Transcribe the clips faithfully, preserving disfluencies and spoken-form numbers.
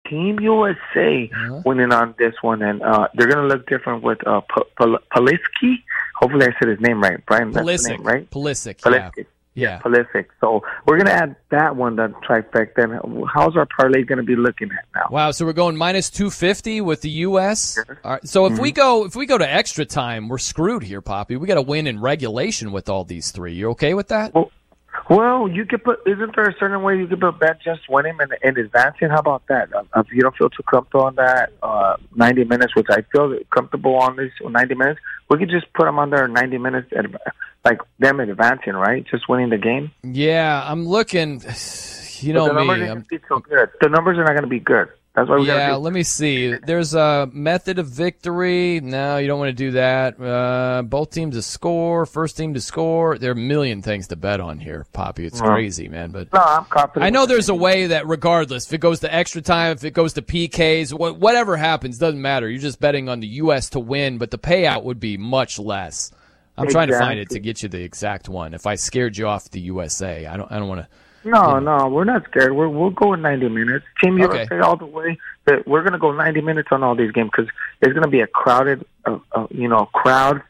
Team U S A uh-huh. winning on this one, and uh, they're going to look different with uh, P- P- Pulisic. Hopefully I said his name right, Brian. That's Pulisic, the name, right? Pulisic, Pulisic. yeah. Yeah. Pulisic. So we're going to add that one, the trifecta. And how's our parlay going to be looking at now? Wow, so we're going minus two fifty with the U S. Sure. All right, so if mm-hmm. we go if we go to extra time, we're screwed here, Poppy. We got to win in regulation with all these three. You okay with that? Well, well, you could put. Isn't there a certain way you could put bet just winning and, and advancing? How about that? Uh, if you don't feel too comfortable on that, uh, ninety minutes, which I feel comfortable on this ninety minutes, we could just put them under ninety minutes, at, like them advancing, right? Just winning the game. Yeah, I'm looking. You know but the me. Numbers aren't be so good. The numbers are not going to be good. That's why we yeah, gotta let me see. There's a method of victory. No, you don't want to do that. Uh, both teams to score, first team to score. There are a million things to bet on here, Poppy. It's well, crazy, man. But no, I'm confident. I know there's a way that regardless, if it goes to extra time, if it goes to P Ks, wh- whatever happens, doesn't matter. You're just betting on the U S to win, but the payout would be much less. I'm exactly. trying to find it to get you the exact one. If I scared you off the U S A, I don't. I don't want to. No, you know. no, we're not scared. We're we'll go in ninety minutes. Team U S A okay. all the way. But we're going to go ninety minutes on all these games because there's going to be a crowded, uh, uh, you know, crowd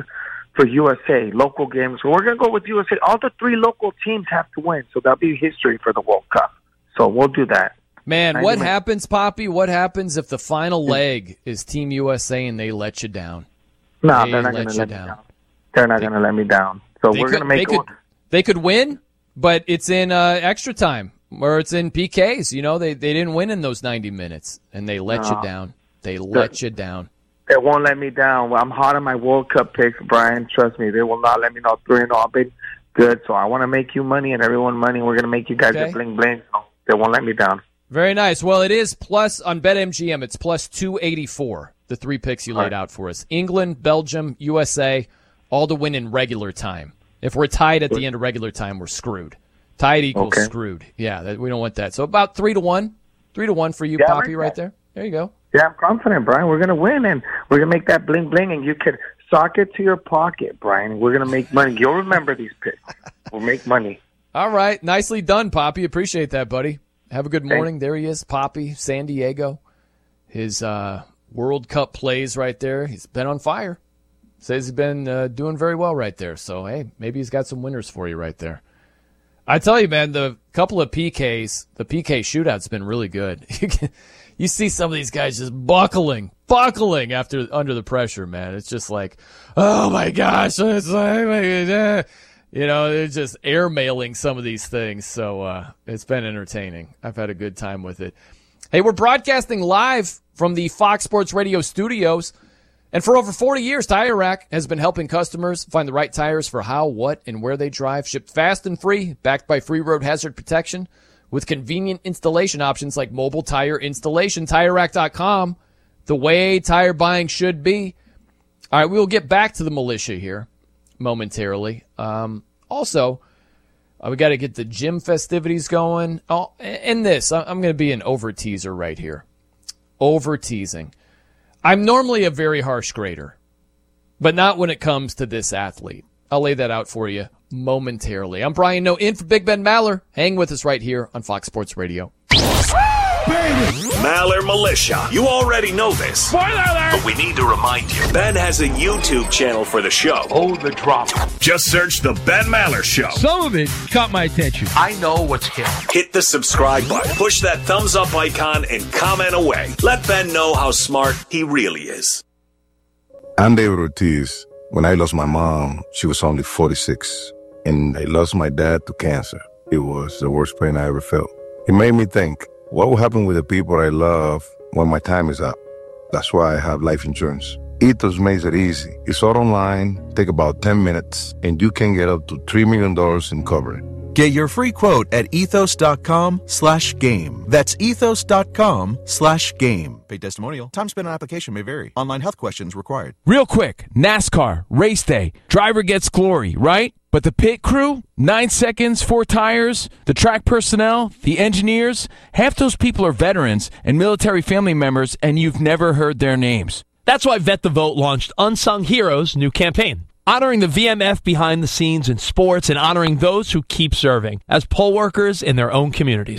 for U S A local games. So we're going to go with U S A. All the three local teams have to win, so that'll be history for the World Cup. So we'll do that. Man, what minutes. happens, Poppy? What happens if the final leg is Team U S A and they let you down? No, they they're not going to let down. me down. They're not going to let me down. So we're going to make they could, they could win. But it's in uh, extra time, or it's in P Ks. You know, they, they didn't win in those ninety minutes, and they let no. you down. They let you down. They won't let me down. I'm hot on my World Cup picks, Brian. Trust me, they will not let me know three and all. I've been good, so I want to make you money and everyone money. We're going to make you guys okay. get bling bling. So they won't let me down. Very nice. Well, it is plus on BetMGM. It's plus two eighty-four. The three picks you all laid right. out for us: England, Belgium, U S A, all to win in regular time. If we're tied at the end of regular time, we're screwed. Tied equals okay. screwed. Yeah, that, we don't want that. So about three to one. Three to one for you, yeah, Poppy, right right there. There you go. Yeah, I'm confident, Brian. We're going to win, and we're going to make that bling bling, and you can sock it to your pocket, Brian. We're going to make money. You'll remember these picks. We'll make money. All right. Nicely done, Poppy. Appreciate that, buddy. Have a good morning. Thanks. There he is, Poppy, San Diego. His uh, World Cup plays right there. He's been on fire. Says he's been uh, doing very well right there. So, hey, maybe he's got some winners for you right there. I tell you, man, the couple of P Ks, the P K shootout's been really good. You, can, you see some of these guys just buckling, buckling after under the pressure, man. It's just like, oh, my gosh. It's like, you know, they're just airmailing some of these things. So uh, it's been entertaining. I've had a good time with it. Hey, we're broadcasting live from the Fox Sports Radio studios. And for over forty years, Tire Rack has been helping customers find the right tires for how, what, and where they drive. Shipped fast and free, backed by free road hazard protection, with convenient installation options like mobile tire installation. Tire Rack dot com, the way tire buying should be. All right, we'll get back to the militia here momentarily. Um, also, uh, we got to get the gym festivities going. Oh, and this, I'm going to be an over-teaser right here. Over-teasing. I'm normally a very harsh grader, but not when it comes to this athlete. I'll lay that out for you momentarily. I'm Brian Noe, in for Big Ben Maller. Hang with us right here on Fox Sports Radio. Maller Militia. You already know this. Spoiler alert! But we need to remind you. Ben has a YouTube channel for the show. Oh, the drama. Just search The Ben Maller Show. Some of it caught my attention. I know what's hip. Hit the subscribe button. Push that thumbs up icon and comment away. Let Ben know how smart he really is. I'm David Ortiz. When I lost my mom, she was only forty-six. And I lost my dad to cancer. It was the worst pain I ever felt. It made me think, what will happen with the people I love when my time is up? That's why I have life insurance. Ethos makes it easy. It's all online, take about ten minutes, and you can get up to three million dollars in coverage. Get your free quote at ethos.com slash game. That's ethos.com slash game. Paid testimonial. Time spent on application may vary. Online health questions required. Real quick, NASCAR, race day. Driver gets glory, right? But the pit crew, nine seconds, four tires, the track personnel, the engineers, half those people are veterans and military family members, and you've never heard their names. That's why Vet the Vote launched Unsung Heroes' new campaign, honoring the V M F behind the scenes in sports and honoring those who keep serving as poll workers in their own communities.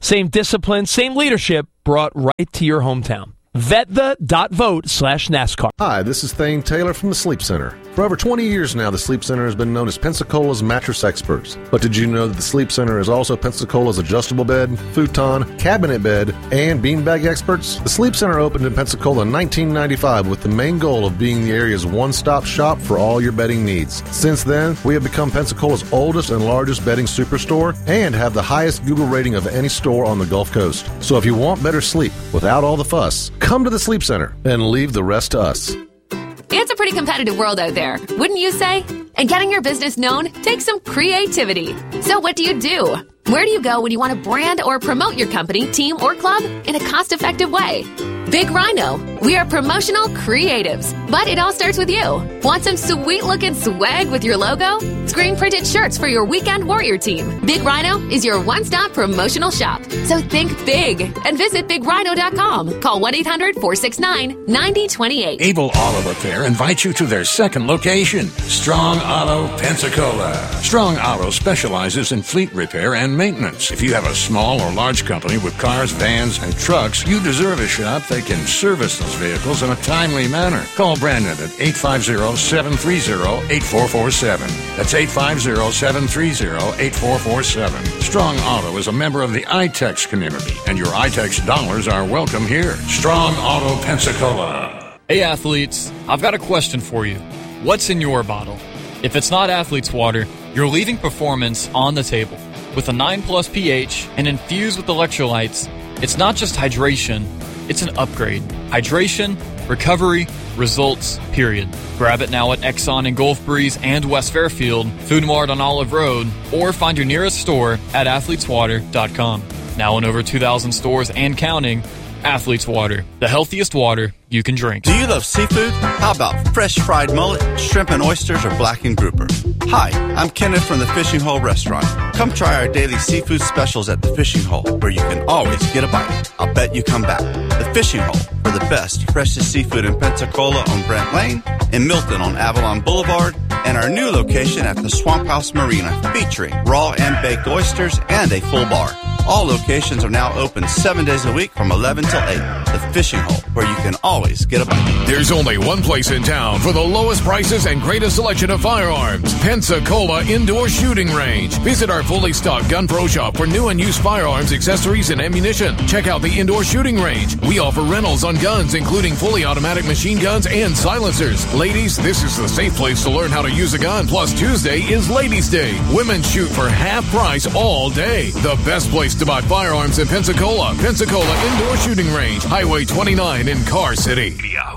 Same discipline, same leadership brought right to your hometown. Vetha.vote slash NASCAR. Hi, this is Thane Taylor from the Sleep Center. For over twenty years now, the Sleep Center has been known as Pensacola's mattress experts. But did you know that the Sleep Center is also Pensacola's adjustable bed, futon, cabinet bed, and beanbag experts? The Sleep Center opened in Pensacola in nineteen ninety-five with the main goal of being the area's one-stop shop for all your bedding needs. Since then, we have become Pensacola's oldest and largest bedding superstore and have the highest Google rating of any store on the Gulf Coast. So if you want better sleep without all the fuss, come to the Sleep Center and leave the rest to us. It's a pretty competitive world out there, wouldn't you say? And getting your business known takes some creativity. So what do you do? Where do you go when you want to brand or promote your company, team, or club in a cost-effective way? Big Rhino. We are promotional creatives, but it all starts with you. Want some sweet-looking swag with your logo? Screen-printed shirts for your weekend warrior team. Big Rhino is your one-stop promotional shop. So think big and visit big rhino dot com. Call one eight hundred four six nine nine zero two eight. Able Auto Repair invites you to their second location, Strong Auto Pensacola. Strong Auto specializes in fleet repair and maintenance. If you have a small or large company with cars, vans, and trucks, you deserve a shop that can service those vehicles in a timely manner. Call Brandon at eight five zero, seven three zero, eight four four seven. That's eight five zero, seven three zero, eight four four seven. Strong Auto is a member of the I TEX community, and your I TEX dollars are welcome here. Strong Auto Pensacola. Hey athletes, I've got a question for you. What's in your bottle? If it's not Athlete's Water, you're leaving performance on the table. With a nine plus pH and infused with electrolytes, it's not just hydration, it's an upgrade. Hydration, recovery, results, period. Grab it now at Exxon in Gulf Breeze and West Fairfield, Food Mart on Olive Road, or find your nearest store at athletes water dot com. Now in over two thousand stores and counting, Athlete's Water, the healthiest water you can drink. Do you love seafood? How about fresh fried mullet, shrimp and oysters, or blackened grouper? Hi, I'm Kenneth from the Fishing Hole Restaurant. Come try our daily seafood specials at the Fishing Hole, where you can always get a bite. I'll bet you come back. The Fishing Hole, for the best, freshest seafood in Pensacola on Brent Lane, in Milton on Avalon Boulevard, and our new location at the Swamp House Marina, featuring raw and baked oysters and a full bar. All locations are now open seven days a week from eleven till eight. The Fishing Hole, where you can always get a bite. There's only one place in town for the lowest prices and greatest selection of firearms. Pensacola Indoor Shooting Range. Visit our fully stocked Gun Pro Shop for new and used firearms, accessories, and ammunition. Check out the Indoor Shooting Range. We offer rentals on guns, including fully automatic machine guns and silencers. Ladies, this is the safe place to learn how to use a gun. Plus, Tuesday is Ladies' Day. Women shoot for half price all day. The best place to buy firearms in Pensacola. Pensacola Indoor Shooting Range, Highway twenty-nine in Car City.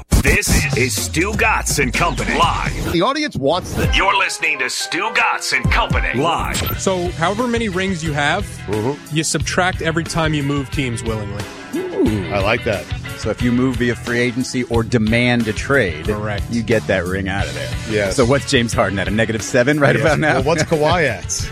This is Stu Gatz and Company live. The audience wants this. You're listening to Stu Gatz and Company live. So, however many rings you have, mm-hmm. you subtract every time you move teams willingly. Ooh, I like that. So if you move via free agency or demand a trade, correct, you get that ring out of there. Yeah. So what's James Harden at? A negative seven right yes. about now? Well, what's Kawhi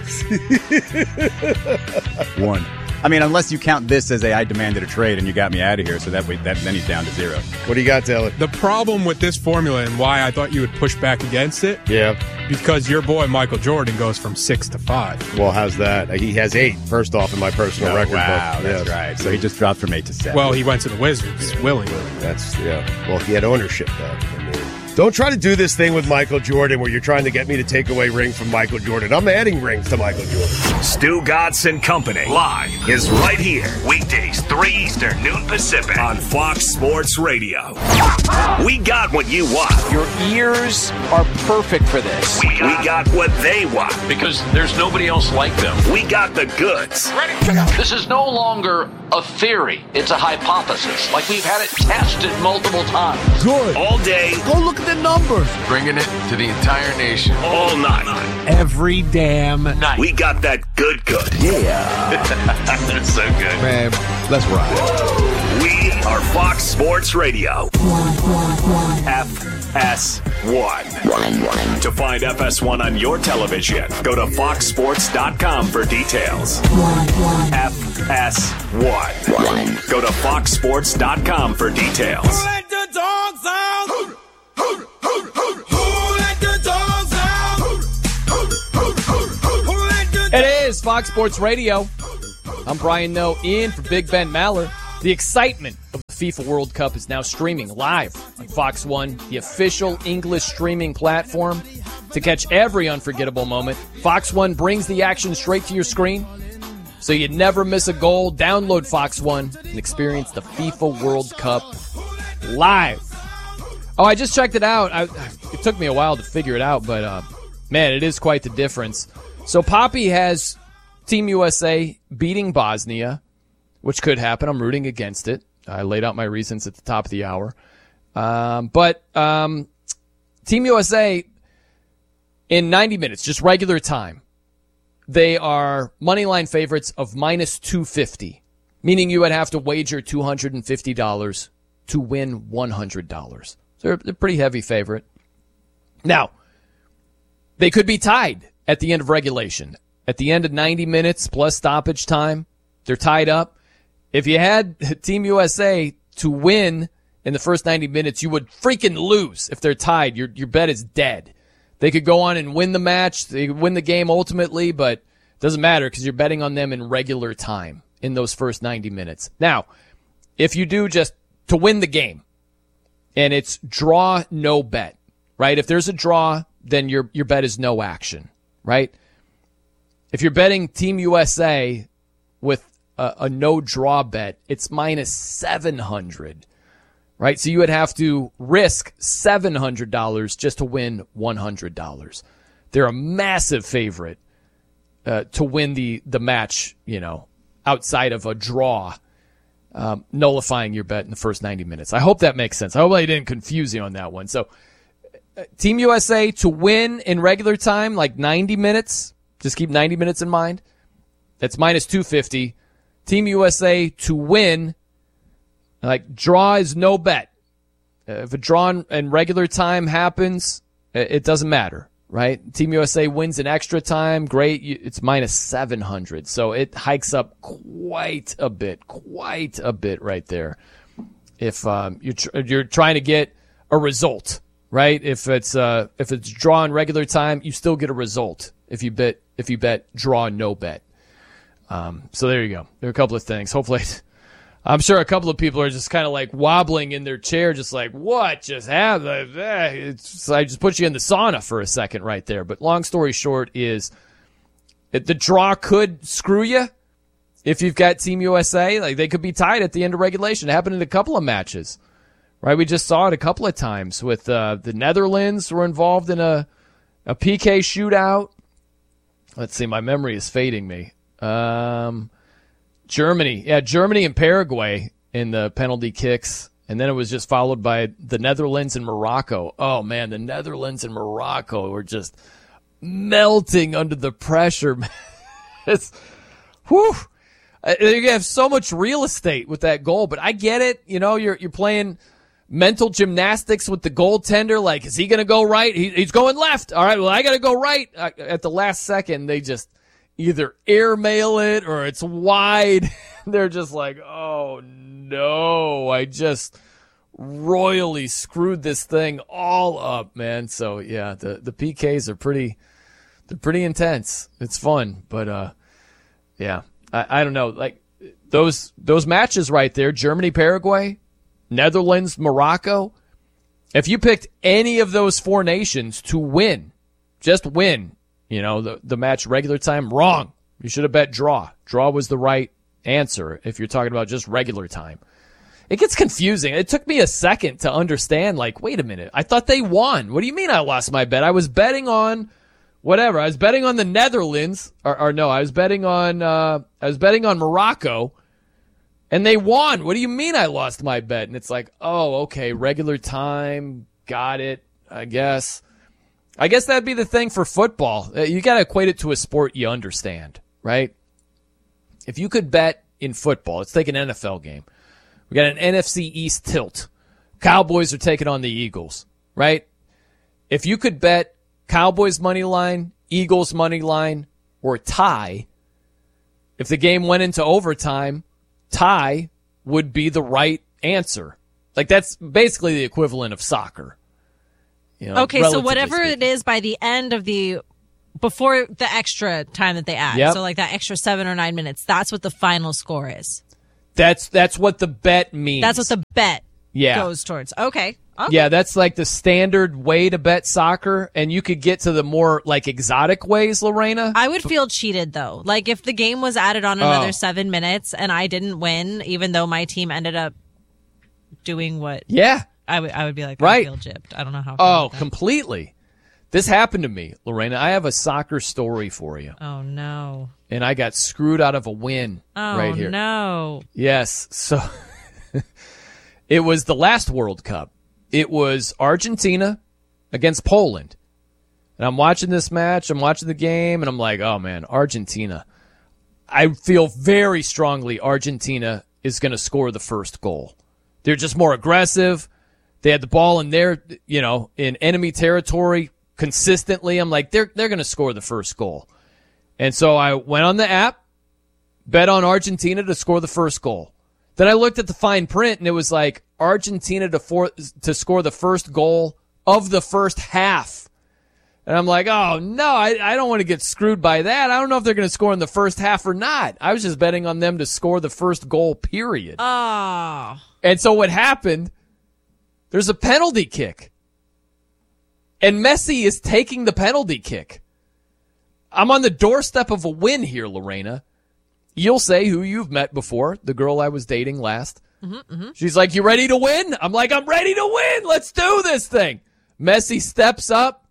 at? One. I mean, unless you count this as a I demanded a trade and you got me out of here, so that, we, that then he's down to zero. What do you got, Taylor? The problem with this formula and why I thought you would push back against it, yeah, because your boy Michael Jordan goes from six to five. Well, how's that? He has eight, first off, in my personal oh, record wow, book. That's yes. right. So he just dropped from eight to seven. Well, he went to the Wizards yeah. willingly. That's, yeah. Well, he had ownership, though. I mean, don't try to do this thing with Michael Jordan where you're trying to get me to take away rings from Michael Jordan. I'm adding rings to Michael Jordan. Stu Gatz and Company live is right here. Weekdays, three Eastern, noon Pacific on Fox Sports Radio. We got what you want. Your ears are perfect for this. We got, we got what they want. Because there's nobody else like them. We got the goods. Ready? This is no longer a theory. It's a hypothesis. Like we've had it tested multiple times. Good. All day. Go look at the numbers. Bringing it to the entire nation. All night. Every damn night. We got that good good. Yeah. That's so good. Man, let's ride. We are Fox Sports Radio. F S one. To find F S one on your television, go to fox sports dot com for details. F S one. Go to fox sports dot com for details. Who let the dogs out? Who, who, who, who, who let the dogs out? Who, who, who, who, who let the It is Fox Sports Radio. I'm Brian Noe, in for Big Ben Maller. The excitement of the FIFA World Cup is now streaming live on Fox One, the official English streaming platform. To catch every unforgettable moment, Fox One brings the action straight to your screen, so you never miss a goal. Download Fox One and experience the FIFA World Cup live. Oh, I just checked it out. I, it took me a while to figure it out, but uh, man, it is quite the difference. So Poppy has Team U S A beating Bosnia, which could happen. I'm rooting against it. I laid out my reasons at the top of the hour. Um, but um, Team U S A, in ninety minutes, just regular time, they are moneyline favorites of minus two fifty, meaning you would have to wager two hundred fifty dollars to win one hundred dollars. So they're a pretty heavy favorite. Now, they could be tied at the end of regulation. At the end of ninety minutes plus stoppage time, they're tied up. If you had Team U S A to win in the first ninety minutes, you would freaking lose. If they're tied, your your bet is dead. They could go on and win the match. They could win the game ultimately, but it doesn't matter because you're betting on them in regular time in those first ninety minutes. Now, if you do just to win the game, and it's draw, no bet, right? If there's a draw, then your your bet is no action, right? If you're betting Team U S A with a, a no draw bet, it's minus seven hundred, right? So you would have to risk seven hundred dollars just to win one hundred dollars. They're a massive favorite uh, to win the, the match, you know, outside of a draw, um, nullifying your bet in the first ninety minutes. I hope that makes sense. I hope I didn't confuse you on that one. So uh, Team U S A to win in regular time, like ninety minutes, just keep ninety minutes in mind. That's minus two fifty. Team U S A to win, like draw is no bet. Uh, if a draw in, in regular time happens, it, it doesn't matter, right? Team U S A wins in extra time, great. You, it's minus seven hundred. So it hikes up quite a bit, quite a bit right there. If um, you're, tr- you're trying to get a result, right? If it's uh, if it's draw in regular time, you still get a result if you bet if you bet draw no bet. Um, so there you go. There are a couple of things. Hopefully, I'm sure a couple of people are just kind of like wobbling in their chair, just like, what just happened? It's, I just put you in the sauna for a second right there. But long story short is that the draw could screw you if you've got Team U S A. Like they could be tied at the end of regulation. It happened in a couple of matches, right? We just saw it a couple of times with uh, the Netherlands were involved in a, a P K shootout. Let's see. My memory is fading me. Um, Germany, yeah, Germany and Paraguay in the penalty kicks, and then it was just followed by the Netherlands and Morocco. Oh man, the Netherlands and Morocco were just melting under the pressure. It's, whew, you have so much real estate with that goal, but I get it. You know, you're you're playing mental gymnastics with the goaltender. Like, is he going to go right? He, he's going left. All right, well, I got to go right. At the last second, they just either airmail it or it's wide. They're just like, oh no, I just royally screwed this thing all up, man. So yeah, the, the P Ks are pretty, they're pretty intense. It's fun, but uh, yeah, I, I don't know. Like those, those matches right there, Germany, Paraguay, Netherlands, Morocco. If you picked any of those four nations to win, just win, you know, the, the match regular time, wrong. You should have bet draw. Draw was the right answer if you're talking about just regular time. It gets confusing. It took me a second to understand, like, wait a minute. I thought they won. What do you mean I lost my bet? I was betting on whatever. I was betting on the Netherlands. Or, or no, I was betting on uh, I was betting on Morocco, and they won. What do you mean I lost my bet? And it's like, oh, okay, regular time. Got it, I guess. I guess that'd be the thing for football. You got to equate it to a sport you understand, right? If you could bet in football, let's take an N F L game. We got an N F C East tilt. Cowboys are taking on the Eagles, right? If you could bet Cowboys money line, Eagles money line, or tie, if the game went into overtime, tie would be the right answer. Like that's basically the equivalent of soccer. You know, okay, so whatever speaking. It is by the end of the before the extra time that they add. Yep. So like that extra seven or nine minutes. That's what the final score is. That's that's what the bet means. That's what the bet yeah. goes towards. Okay. okay. Yeah, that's like the standard way to bet soccer, and you could get to the more like exotic ways, Lorena. I would feel cheated though. Like if the game was added on another Oh. seven minutes and I didn't win, even though my team ended up doing what? Yeah. I would I would be like, Right. I feel gypped. I don't know how. I feel Oh, about that. completely. This happened to me, Lorena. I have a soccer story for you. Oh no. And I got screwed out of a win Oh right here. no. Yes. So it was the last World Cup. It was Argentina against Poland. And I'm watching this match. I'm watching the game, and I'm like, oh, man, Argentina. I feel very strongly Argentina is going to score the first goal. They're just more aggressive. They had the ball in their, you know, in enemy territory consistently. I'm like, they're they're going to score the first goal. And so I went on the app, bet on Argentina to score the first goal. Then I looked at the fine print, and it was like Argentina to for, to score the first goal of the first half. And I'm like, oh, no, I, I don't want to get screwed by that. I don't know if they're going to score in the first half or not. I was just betting on them to score the first goal, period. Oh. And so what happened, there's a penalty kick. And Messi is taking the penalty kick. I'm on the doorstep of a win here, Lorena. You'll say who you've met before, the girl I was dating last. Mm-hmm, mm-hmm. She's like, you ready to win? I'm like, I'm ready to win. Let's do this thing. Messi steps up,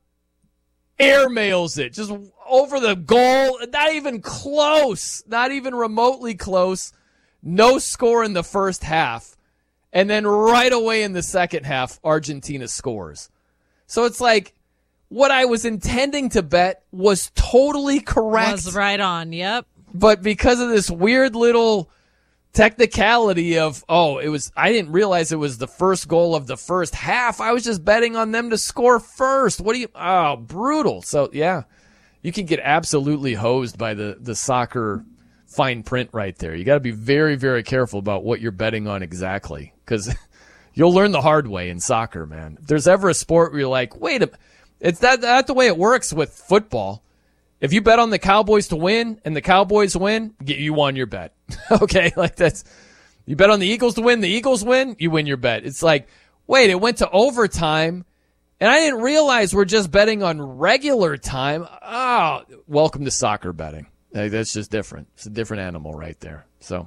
airmails it, just over the goal. Not even close. Not even remotely close. No score in the first half. And then right away in the second half, Argentina scores. So it's like, what I was intending to bet was totally correct. Was right on, yep. But because of this weird little technicality of, oh, it was, I didn't realize it was the first goal of the first half. I was just betting on them to score first. What do you, oh, brutal. So, yeah, you can get absolutely hosed by the, the soccer fine print right there. You got to be very, very careful about what you're betting on exactly, because you'll learn the hard way in soccer, man. If there's ever a sport where you're like, wait a minute, it's that, that's the way it works with football. If you bet on the Cowboys to win and the Cowboys win, you won your bet. Okay, like that's, you bet on the Eagles to win, the Eagles win, you win your bet. It's like, wait, it went to overtime, and I didn't realize we're just betting on regular time. Oh, welcome to soccer betting. Like, that's just different. It's a different animal right there. So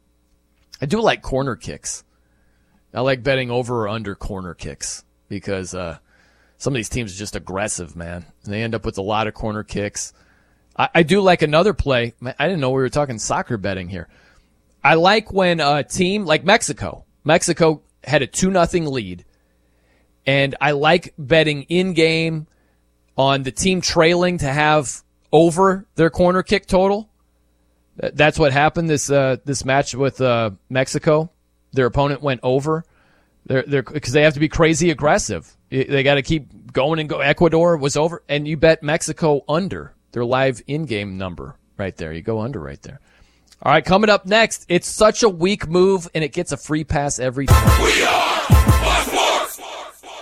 I do like corner kicks. I like betting over or under corner kicks because uh, some of these teams are just aggressive, man. And they end up with a lot of corner kicks. I, I do like another play. I didn't know we were talking soccer betting here. I like when a team like Mexico, Mexico had a two nothing lead, and I like betting in-game on the team trailing to have over their corner kick total. That's what happened this uh, this match with uh, Mexico. Their opponent went over. They're they're because they have to be crazy aggressive. They got to keep going and go. Ecuador was over, and you bet Mexico under their live in-game number right there. You go under right there. All right, coming up next, it's such a weak move, and it gets a free pass every time. We are Fox Sports.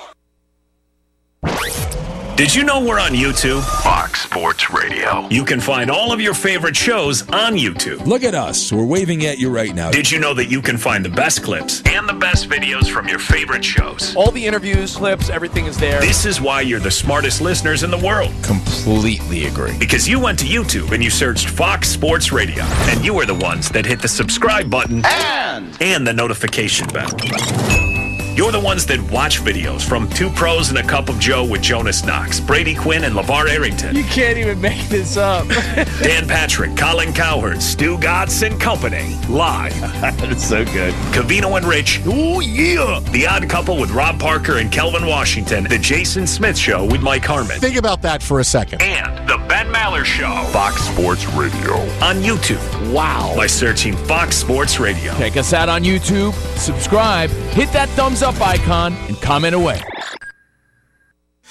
Did you know we're on YouTube? Fox Sports Radio. You can find all of your favorite shows on YouTube. Look at us. We're waving at you right now. Did you know that you can find the best clips and the best videos from your favorite shows? All the interviews, clips, everything is there. This is why you're the smartest listeners in the world. Completely agree. Because you went to YouTube and you searched Fox Sports Radio, and you were the ones that hit the subscribe button and, and the notification bell. You're the ones that watch videos from Two Pros and a Cup of Joe with Jonas Knox, Brady Quinn, and LeVar Arrington. You can't even make this up. Dan Patrick, Colin Cowherd, Stu Gatz and Company. Live. That's so good. Cavino and Rich. Oh, yeah. The Odd Couple with Rob Parker and Kelvin Washington. The Jason Smith Show with Mike Harmon. Think about that for a second. And The Ben Maller Show. Fox Sports Radio. On YouTube. Wow. By searching Fox Sports Radio. Check us out on YouTube. Subscribe. Hit that thumbs up icon and comment away.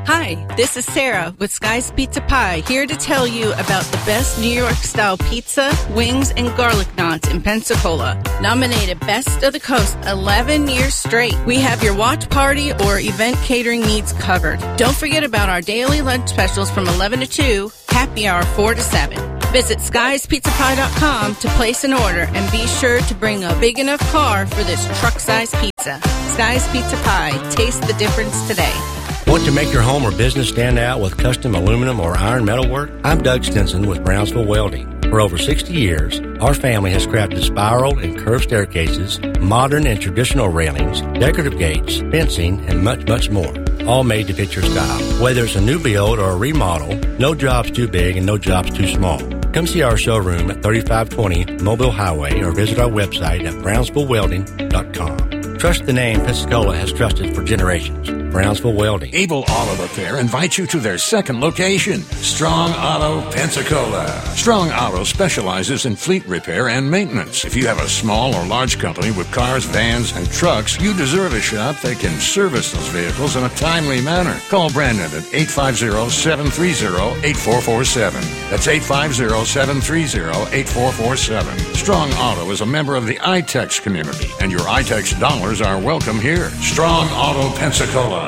Hi, this is Sarah with Sky's Pizza Pie, here to tell you about the best New York-style pizza, wings, and garlic knots in Pensacola. Nominated Best of the Coast eleven years straight. We have your watch party or event catering needs covered. Don't forget about our daily lunch specials from eleven to two, happy hour four to seven. Visit skies pizza pie dot com to place an order and be sure to bring a big enough car for this truck-sized pizza. Sky's Pizza Pie. Taste the difference today. Want to make your home or business stand out with custom aluminum or iron metal work? I'm Doug Stinson with Brownsville Welding. For over sixty years, our family has crafted spiral and curved staircases, modern and traditional railings, decorative gates, fencing, and much, much more. All made to fit your style. Whether it's a new build or a remodel, no job's too big and no job's too small. Come see our showroom at thirty-five twenty Mobile Highway or visit our website at brownsville welding dot com. Trust the name Pensacola has trusted for generations. Brownsville Welding. Able Auto Repair invites you to their second location, Strong Auto Pensacola. Strong Auto specializes in fleet repair and maintenance. If you have a small or large company with cars, vans, and trucks, you deserve a shop that can service those vehicles in a timely manner. Call Brandon at eight five zero, seven three zero, eight four four seven. That's eight five zero, seven three zero, eight four four seven. Strong Auto is a member of the I TEX community, and your I TEX dollars are welcome here. Strong Auto Pensacola.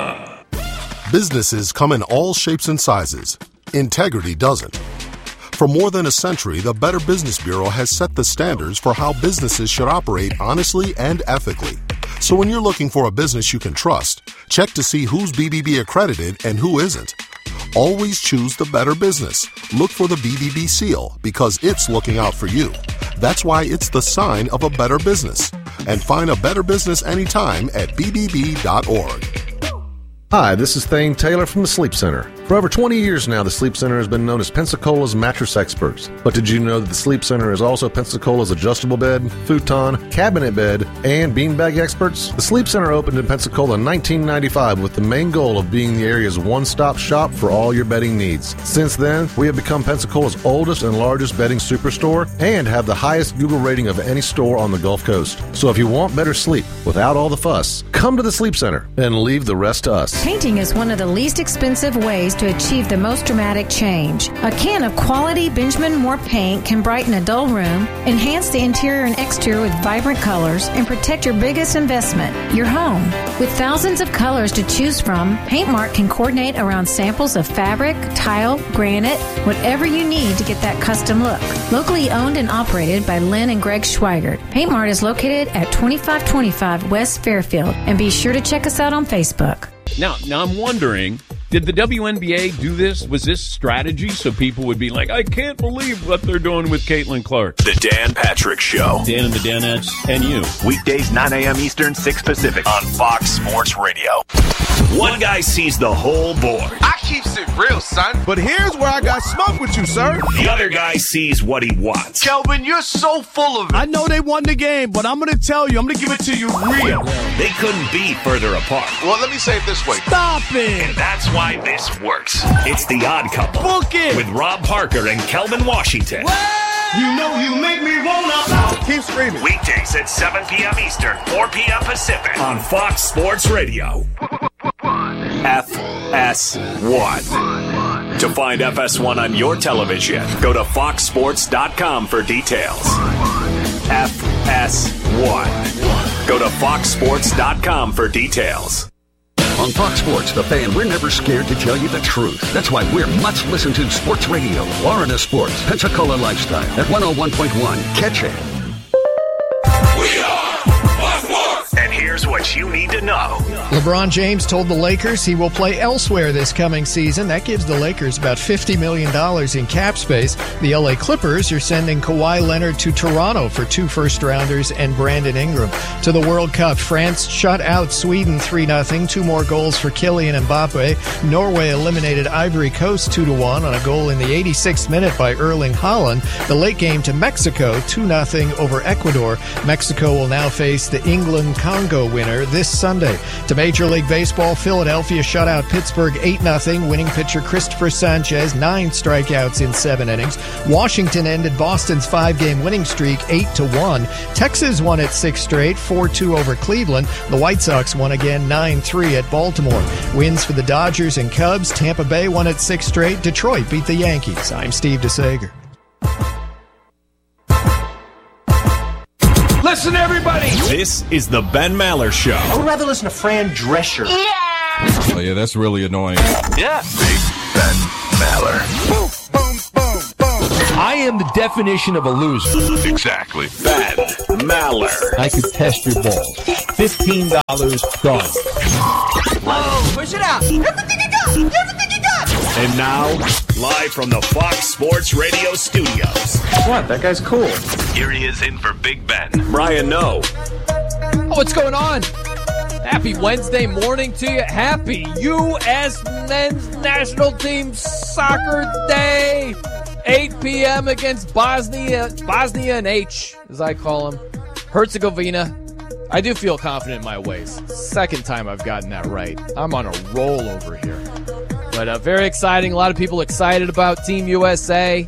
Businesses come in all shapes and sizes. Integrity doesn't. For more than a century, the Better Business Bureau has set the standards for how businesses should operate honestly and ethically. So when you're looking for a business you can trust, check to see who's B B B accredited and who isn't. Always choose the Better Business. Look for the B B B seal because it's looking out for you. That's why it's the sign of a better business. And find a better business anytime at b b b dot org. Hi, this is Thane Taylor from the Sleep Center. For over twenty years now, the Sleep Center has been known as Pensacola's mattress experts. But did you know that the Sleep Center is also Pensacola's adjustable bed, futon, cabinet bed, and beanbag experts? The Sleep Center opened in Pensacola in nineteen ninety-five with the main goal of being the area's one-stop shop for all your bedding needs. Since then, we have become Pensacola's oldest and largest bedding superstore and have the highest Google rating of any store on the Gulf Coast. So if you want better sleep without all the fuss, come to the Sleep Center and leave the rest to us. Painting is one of the least expensive ways to achieve the most dramatic change. A can of quality Benjamin Moore paint can brighten a dull room, enhance the interior and exterior with vibrant colors, and protect your biggest investment, your home. With thousands of colors to choose from, PaintMart can coordinate around samples of fabric, tile, granite, whatever you need to get that custom look. Locally owned and operated by Lynn and Greg Schweigert, PaintMart is located at twenty-five twenty-five West Fairfield, and be sure to check us out on Facebook. Now, now I'm wondering, did the W N B A do this? Was this strategy so people would be like, I can't believe what they're doing with Caitlin Clark? The Dan Patrick Show. Dan and the Danettes and you. Weekdays, nine a.m. Eastern, six Pacific on Fox Sports Radio. One guy sees the whole board. I keeps it real, son. But here's where I got smoke with you, sir. The other guy sees what he wants. Kelvin, you're so full of it. I know they won the game, but I'm going to tell you, I'm going to give it to you real. They couldn't be further apart. Well, let me say it this way. Stop it. And that's why this works. It's The Odd Couple. Book it. With Rob Parker and Kelvin Washington. What? You know you make me wanna. Keep screaming. Weekdays at seven p.m. Eastern, four p.m. Pacific on Fox Sports Radio. F S one. To find F S one on your television, go to fox sports dot com for details. F S one. Go to fox sports dot com for details. On Fox Sports, The Fan, we're never scared to tell you the truth. That's why we're much listened to sports radio. Florida Sports, Pensacola Lifestyle at one oh one point one. Catch it. We are Fox Sports. And here's what you need to know. LeBron James told the Lakers he will play elsewhere this coming season. That gives the Lakers about fifty million dollars in cap space. The L A Clippers are sending Kawhi Leonard to Toronto for two first-rounders and Brandon Ingram. To the World Cup, France shut out Sweden three nothing. Two more goals for Kylian Mbappe. Norway eliminated Ivory Coast two to one on a goal in the eighty-sixth minute by Erling Haaland. The late game to Mexico, two nothing over Ecuador. Mexico will now face the England-Congo Chicago winner this Sunday. To Major League Baseball, Philadelphia shut out Pittsburgh eight nothing. Winning pitcher Christopher Sanchez, nine strikeouts in seven innings. Washington ended Boston's five-game winning streak eight to one. Texas won its sixth straight, four two over Cleveland. The White Sox won again nine three at Baltimore. Wins for the Dodgers and Cubs. Tampa Bay won its sixth straight. Detroit beat the Yankees. I'm Steve DeSager. Listen, everybody! This is the Ben Maller Show. I would rather listen to Fran Drescher. Yeah! Oh, yeah, that's really annoying. Yeah. Big Ben Maller. Boom, boom, boom, boom. I am the definition of a loser. Exactly. Ben Maller. I could test your balls. fifteen dollars done. Whoa, push it out. Everything you got. Everything you got. And now, live from the Fox Sports Radio studios. What? That guy's cool. Here he is in for Big Ben. Brian Noe. Oh, what's going on? Happy Wednesday morning to you. Happy U S Men's National Team Soccer Day. eight p.m. against Bosnia, Bosnia and H, as I call them, Herzegovina. I do feel confident in my ways. Second time I've gotten that right. I'm on a roll over here. But uh, very exciting. A lot of people excited about Team U S A.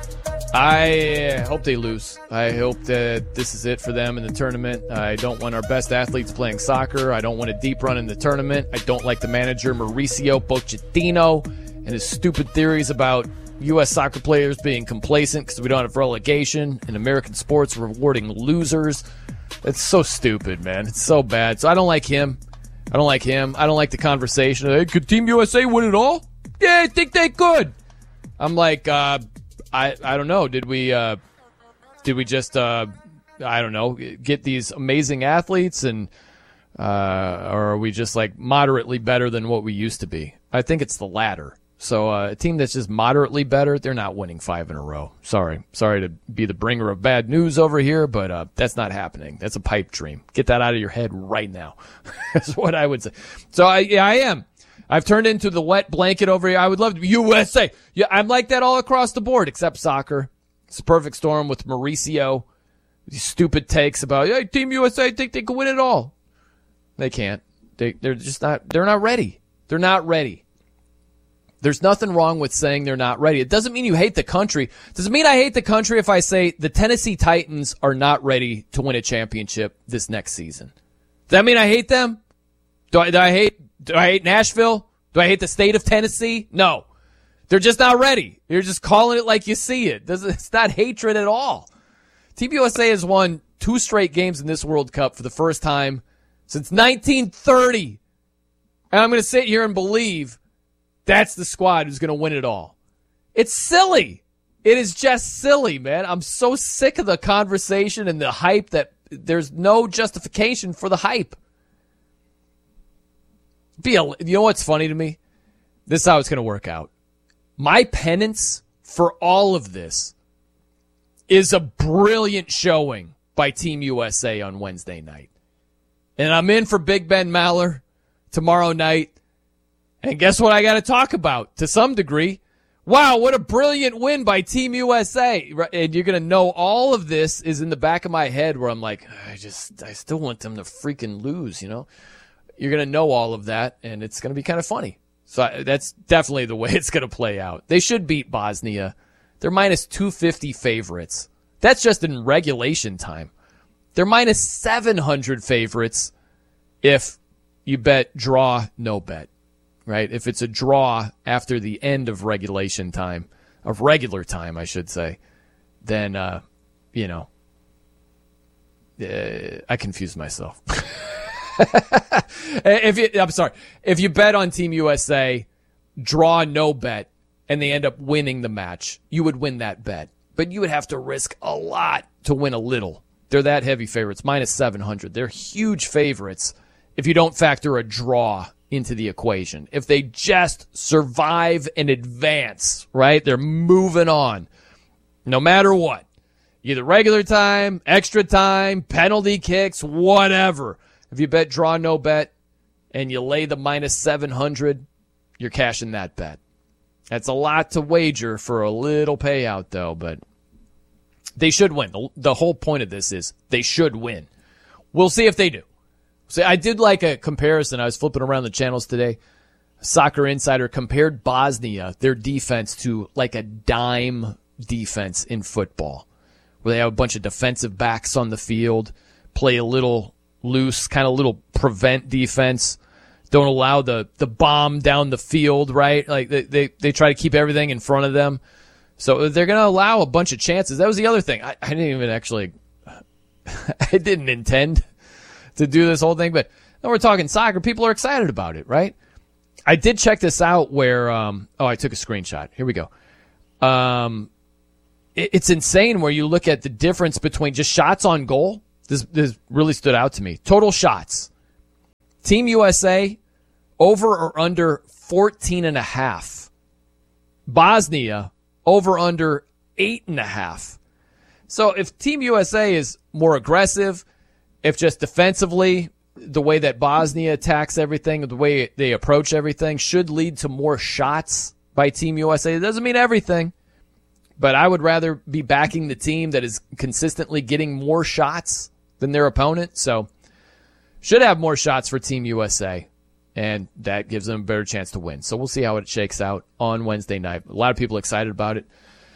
I hope they lose. I hope that this is it for them in the tournament. I don't want our best athletes playing soccer. I don't want a deep run in the tournament. I don't like the manager, Mauricio Pochettino, and his stupid theories about U S soccer players being complacent because we don't have relegation and American sports rewarding losers. It's so stupid, man. It's so bad. So I don't like him. I don't like him. I don't like the conversation. Hey, could Team U S A win it all? Yeah, I think they could. I'm like, uh, I I don't know. Did we uh, did we just uh, I don't know get these amazing athletes and uh, or are we just like moderately better than what we used to be? I think it's the latter. So uh, a team that's just moderately better, they're not winning five in a row. Sorry. Sorry to be the bringer of bad news over here, but uh, that's not happening. That's a pipe dream. Get that out of your head right now. That's what I would say. So I, yeah, I am. I've turned into the wet blanket over here. I would love to be U S A. Yeah, I'm like that all across the board, except soccer. It's a perfect storm with Mauricio. These stupid takes about, hey, Team U S A think they can win it all. They can't. They, they're just not, they're not ready. They're not ready. There's nothing wrong with saying they're not ready. It doesn't mean you hate the country. Does it mean I hate the country if I say the Tennessee Titans are not ready to win a championship this next season? Does that mean I hate them? Do I, do I hate do I hate Nashville? Do I hate the state of Tennessee? No. They're just not ready. You're just calling it like you see it. It's not hatred at all. Team U S A has won two straight games in this World Cup for the first time since nineteen thirty. And I'm going to sit here and believe that's the squad who's going to win it all. It's silly. It is just silly, man. I'm so sick of the conversation and the hype that there's no justification for the hype. Be a, you know what's funny to me? This is how it's going to work out. My penance for all of this is a brilliant showing by Team U S A on Wednesday night. And I'm in for Big Ben Maller tomorrow night. And guess what I got to talk about to some degree? Wow, what a brilliant win by Team U S A. And you're going to know all of this is in the back of my head where I'm like, I just, I still want them to freaking lose, you know? You're going to know all of that, and it's going to be kind of funny. So I, that's definitely the way it's going to play out. They should beat Bosnia. They're minus two fifty favorites. That's just in regulation time. They're minus seven hundred favorites if you bet draw, no bet. Right? If it's a draw after the end of regulation time, of regular time, I should say, then, uh, you know, uh, I confused myself. if you, I'm sorry. If you bet on Team U S A, draw, no bet, and they end up winning the match, you would win that bet. But you would have to risk a lot to win a little. They're that heavy favorites, minus seven hundred. They're huge favorites if you don't factor a draw into the equation. If they just survive and advance, right? They're moving on. No matter what. Either regular time, extra time, penalty kicks, whatever. If you bet draw, no bet, and you lay the minus seven hundred, you're cashing that bet. That's a lot to wager for a little payout, though, but they should win. The, the whole point of this is they should win. We'll see if they do. So I did like a comparison. I was flipping around the channels today. Soccer Insider compared Bosnia, their defense, to like a dime defense in football, where they have a bunch of defensive backs on the field, play a little loose, kind of little prevent defense, don't allow the, the bomb down the field, right? Like they, they, they try to keep everything in front of them. So they're going to allow a bunch of chances. That was the other thing. I, I didn't even actually, I didn't intend to do this whole thing, but now we're talking soccer. People are excited about it, right? I did check this out where, um, oh, I took a screenshot. Here we go. Um, it, it's insane where you look at the difference between just shots on goal. This, this really stood out to me. Total shots. Team U S A, over or under fourteen and a half. Bosnia, over under eight and a half. So if Team U S A is more aggressive, if just defensively, the way that Bosnia attacks everything, the way they approach everything should lead to more shots by Team U S A. It doesn't mean everything, but I would rather be backing the team that is consistently getting more shots than their opponent. So should have more shots for Team U S A, and that gives them a better chance to win. So we'll see how it shakes out on Wednesday night. A lot of people excited about it.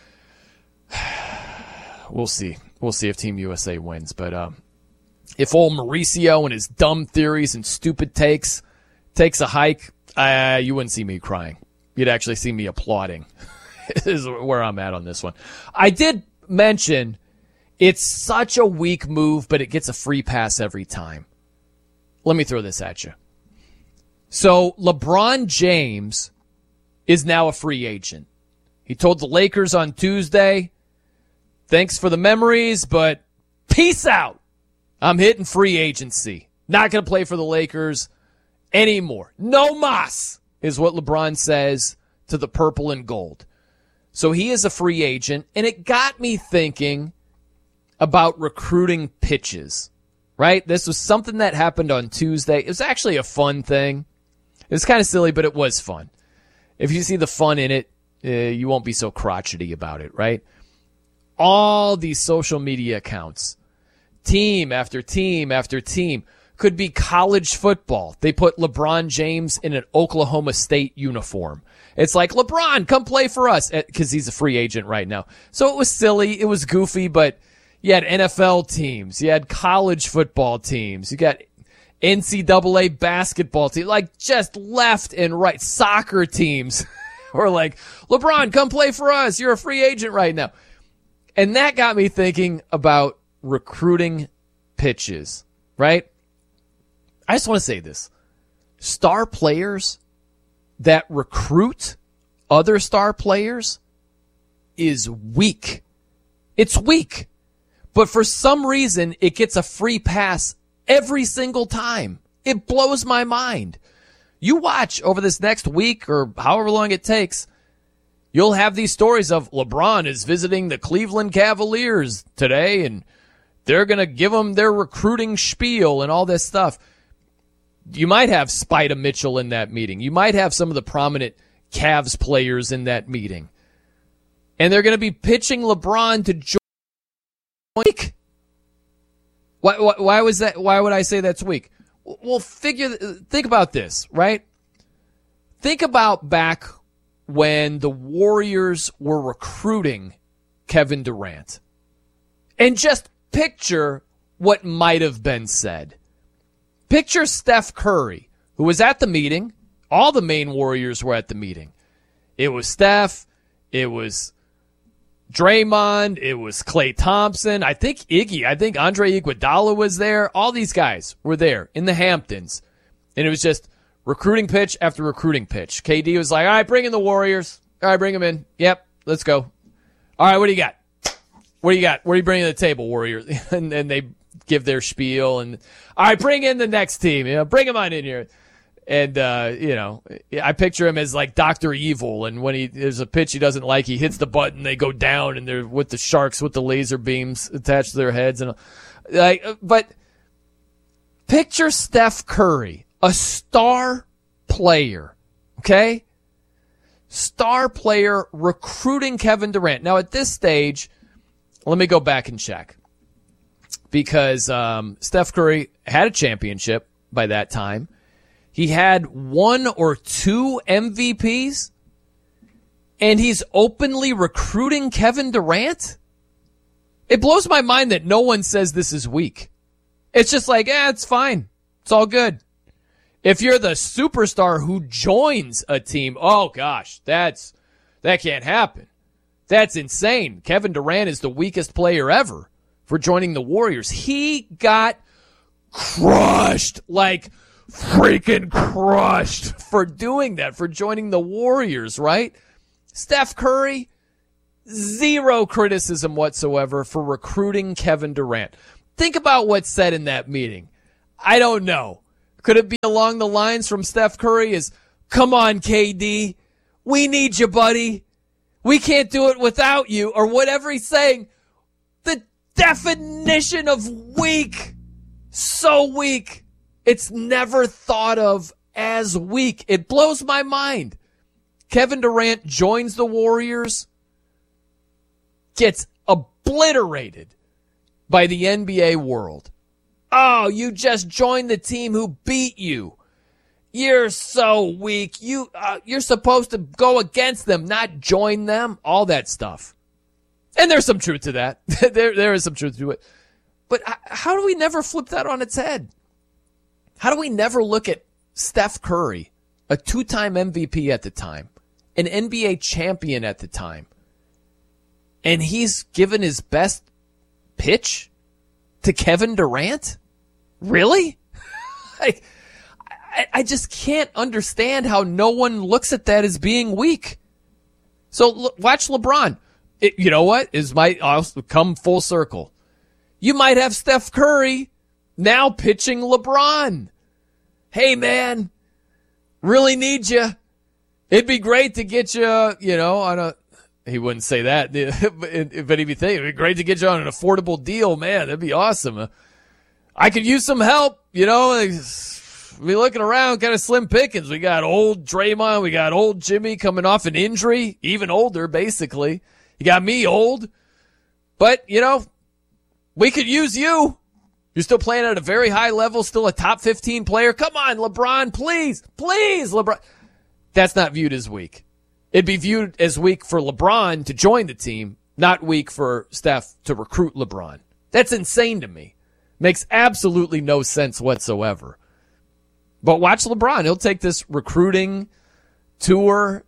We'll see. We'll see if Team U S A wins, but um, if old Mauricio and his dumb theories and stupid takes takes a hike, uh, you wouldn't see me crying. You'd actually see me applauding. This is where I'm at on this one. I did mention it's such a weak move, but it gets a free pass every time. Let me throw this at you. So LeBron James is now a free agent. He told the Lakers on Tuesday, thanks for the memories, but peace out. I'm hitting free agency. Not going to play for the Lakers anymore. No mas is what LeBron says to the purple and gold. So he is a free agent, and it got me thinking about recruiting pitches, right? This was something that happened on Tuesday. It was actually a fun thing. It was kind of silly, but it was fun. If you see the fun in it, uh, you won't be so crotchety about it, right? All these social media accounts, team after team after team, could be college football. They put LeBron James in an Oklahoma State uniform. It's like, LeBron, come play for us, because he's a free agent right now. So it was silly. It was goofy, but you had N F L teams. You had college football teams. You got N C double A basketball teams, like just left and right. Soccer teams were like, LeBron, come play for us. You're a free agent right now. And that got me thinking about recruiting pitches, right? I just want to say this. Star players that recruit other star players is weak. It's weak. But for some reason, it gets a free pass every single time. It blows my mind. You watch over this next week or however long it takes, you'll have these stories of LeBron is visiting the Cleveland Cavaliers today, and they're going to give them their recruiting spiel and all this stuff. You might have Spida Mitchell in that meeting. You might have some of the prominent Cavs players in that meeting. And they're going to be pitching LeBron to join. Weak. Why, why, why was that? Why would I say that's weak? Well, figure, think about this, right? Think about back when the Warriors were recruiting Kevin Durant. And just picture what might have been said. Picture Steph Curry, who was at the meeting. All the main Warriors were at the meeting. It was Steph. It was Draymond. It was Klay Thompson. I think Iggy. I think Andre Iguodala was there. All these guys were there in the Hamptons. And it was just recruiting pitch after recruiting pitch. K D was like, all right, bring in the Warriors. All right, bring them in. Yep, let's go. All right, what do you got? What do you got? What are you bringing to the table, Warriors? and then they give their spiel. And all right, bring in the next team. You know, bring them on in here. And, uh, you know, I picture him as like Doctor Evil. And when he there's a pitch he doesn't like, he hits the button, they go down, and they're with the sharks with the laser beams attached to their heads. And like, but picture Steph Curry, a star player, okay? Star player recruiting Kevin Durant. Now, at this stage, let me go back and check. Because um, Steph Curry had a championship by that time. He had one or two M V Ps, and he's openly recruiting Kevin Durant? It blows my mind that no one says this is weak. It's just like, eh, it's fine. It's all good. If you're the superstar who joins a team, oh gosh, that's that can't happen. That's insane. Kevin Durant is the weakest player ever for joining the Warriors. He got crushed, like freaking crushed for doing that, for joining the Warriors, right? Steph Curry, zero criticism whatsoever for recruiting Kevin Durant. Think about what's said in that meeting. I don't know. Could it be along the lines from Steph Curry is, come on, K D, we need you, buddy. We can't do it without you, or whatever he's saying. The definition of weak. So weak. It's never thought of as weak. It blows my mind. Kevin Durant joins the Warriors, gets obliterated by the N B A world. Oh, you just joined the team who beat you. You're so weak. You, uh, you're supposed to go against them, not join them. All that stuff. And there's some truth to that. there, there is some truth to it. But how do we never flip that on its head? How do we never look at Steph Curry, a two-time M V P at the time, an N B A champion at the time, and he's given his best pitch to Kevin Durant? Really? I, I, I just can't understand how no one looks at that as being weak. So look, watch LeBron. It, you know what? Is my I'll come full circle. You might have Steph Curry now pitching LeBron. Hey, man, really need you. It'd be great to get you, you know, on a, he wouldn't say that, but he'd be thinking, it'd be great to get you on an affordable deal. Man, that'd be awesome. I could use some help, you know, be looking around, kind of slim pickings. We got old Draymond, we got old Jimmy coming off an injury, even older, basically. You got me old, but, you know, we could use you. You're still playing at a very high level, still a top fifteen player. Come on, LeBron, please, please, LeBron. That's not viewed as weak. It'd be viewed as weak for LeBron to join the team, not weak for Steph to recruit LeBron. That's insane to me. Makes absolutely no sense whatsoever. But watch LeBron. He'll take this recruiting tour.